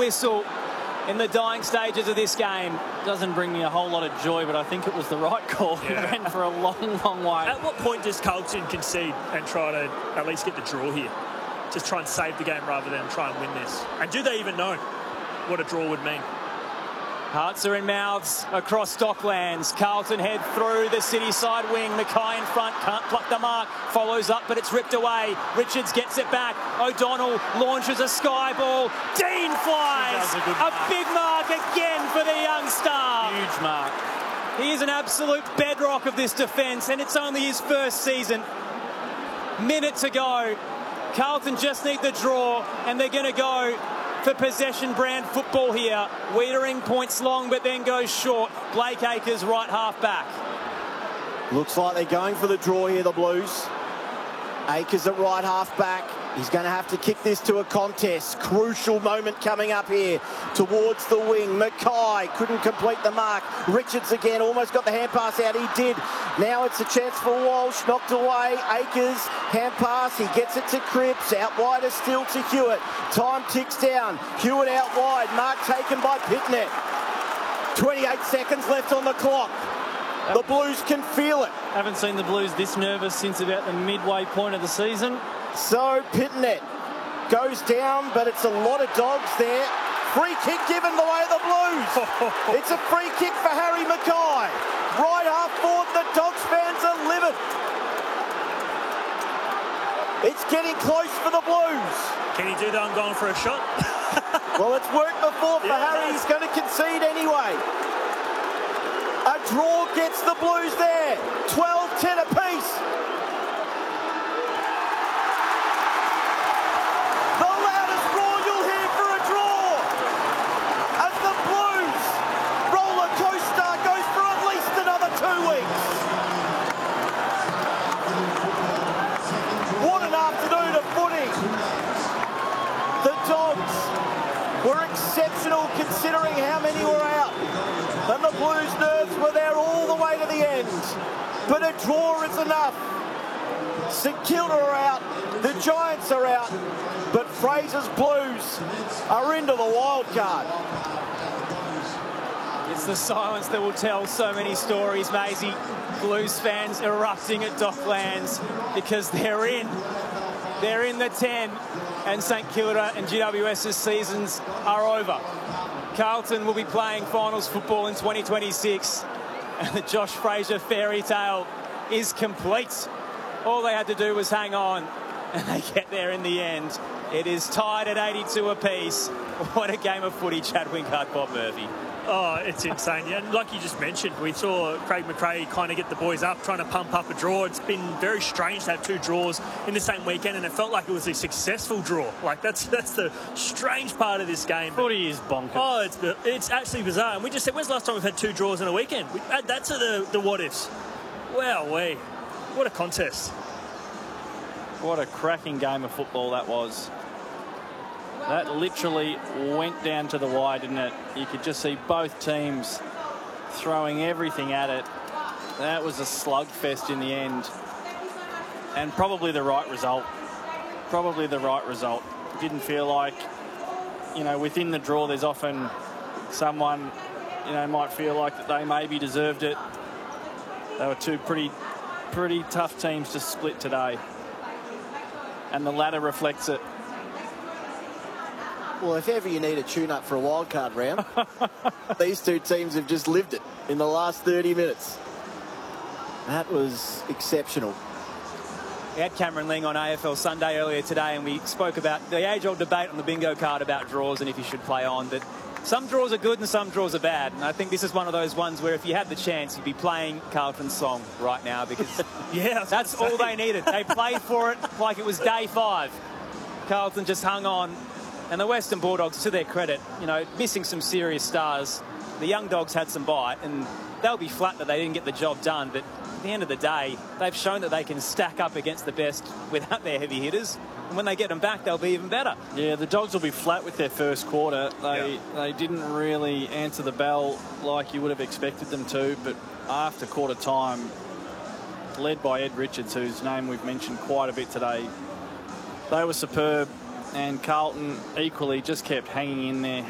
whistle in the dying stages of this game. Doesn't bring me a whole lot of joy, but I think it was the right call. He ran for a long, long way. At what point does Carlton concede and try to at least get the draw here? Just try and save the game rather than try and win this? And do they even know what a draw would mean? Hearts are in mouths across Docklands. Carlton head through the city side wing. Mackay in front, can't pluck the mark. Follows up, but it's ripped away. Richards gets it back. O'Donnell launches a sky ball. Dean flies. A big mark again for the young star. Huge mark. He is an absolute bedrock of this defence, and it's only his first season. Minute to go. Carlton just need the draw, and they're going to go for possession brand football here. Wiedering points long but then goes short. Blake Acres right half back. Looks like they're going for the draw here, the Blues. Acres at right half back. He's going to have to kick this to a contest. Crucial moment coming up here towards the wing. Mackay couldn't complete the mark. Richards again almost got the hand pass out. He did. Now it's a chance for Walsh. Knocked away. Acres, hand pass. He gets it to Cripps. Out wide is still to Hewitt. Time ticks down. Hewitt out wide. Mark taken by Pitnet. 28 seconds left on the clock. The Blues can feel it. Haven't seen the Blues this nervous since about the midway point of the season. So Pitnet goes down, but it's a lot of dogs there. Free kick given the way of the Blues. It's a free kick for Harry Mackay. Right half forward, the Dogs fans are livid. It's getting close for the Blues. Can he do that? I'm going for a shot. Well, it's worked before for Harry. He's going to concede anyway. A draw gets the Blues there. 12-10 apiece. The loudest roar you'll hear for a draw as the Blues roller coaster goes for at least another 2 weeks. What an afternoon of footy. The Dogs were exceptional considering how many were out. And the Blues nerves were there all the way to the end. But a draw is enough. St Kilda are out. The Giants are out. But Fraser's Blues are into the wild card. It's the silence that will tell so many stories, Maisie. Blues fans erupting at Docklands because they're in. They're in the 10. And St Kilda and GWS's seasons are over. Carlton will be playing finals football in 2026. And the Josh Fraser fairy tale is complete. All they had to do was hang on, and they get there in the end. It is tied at 82 apiece. What a game of footy, Chad Wingard, Bob Murphy. Oh, it's insane. Yeah, and like you just mentioned, we saw Craig McRae kind of get the boys up, trying to pump up a draw. It's been very strange to have 2 draws in the same weekend, and it felt like it was a successful draw. Like, that's the strange part of this game. Footy is bonkers. Oh, it's actually bizarre. And we just said, when's the last time we've had 2 draws in a weekend? We add that to the what-ifs. Wowee. What a contest. What a cracking game of football that was. That literally went down to the wire, didn't it? You could just see both teams throwing everything at it. That was a slugfest in the end. And probably the right result. Probably the right result. Didn't feel like, you know, within the draw there's often someone, you know, might feel like that they maybe deserved it. They were 2 pretty tough teams to split today. And the ladder reflects it. Well, if ever you need a tune-up for a wildcard round, these 2 teams have just lived it in the last 30 minutes. That was exceptional. We had Cameron Ling on AFL Sunday earlier today, and we spoke about the age-old debate on the bingo card about draws and if you should play on. That some draws are good and some draws are bad. And I think this is one of those ones where if you had the chance, you'd be playing Carlton's song right now because that's all they needed. They played for it like it was day 5. Carlton just hung on. And the Western Bulldogs, to their credit, you know, missing some serious stars. The young dogs had some bite, and they'll be flat that they didn't get the job done. But at the end of the day, they've shown that they can stack up against the best without their heavy hitters. And when they get them back, they'll be even better. Yeah, the Dogs will be flat with their first quarter. They didn't really answer the bell like you would have expected them to. But after quarter time, led by Ed Richards, whose name we've mentioned quite a bit today, they were superb. And Carlton equally just kept hanging in there.